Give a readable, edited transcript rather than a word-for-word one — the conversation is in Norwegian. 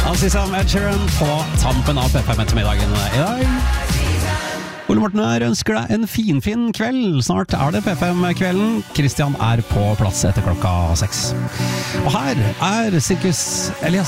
Som Ed Sheeran på tampen av P5-ettermiddagen i dag. Ole Morten her ønsker deg en fin kveld. Snart er det P5-kvelden. Kristian er på plass etter klokka 6. Og her er Sirkus Elias.